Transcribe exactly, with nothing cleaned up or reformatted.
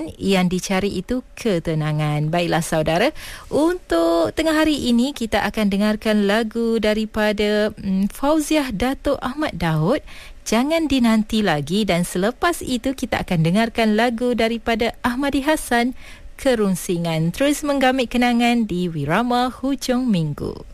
yang dicari itu ketenangan. Baiklah saudara, untuk tengah hari ini kita akan dengarkan lagu daripada um, Fauziah Dato' Ahmad Daud, Jangan Dinanti Lagi, dan selepas itu kita akan dengarkan lagu daripada Ahmadi Hassan, Kerunsingan. Terus menggamit kenangan di Wirama Hujung Minggu.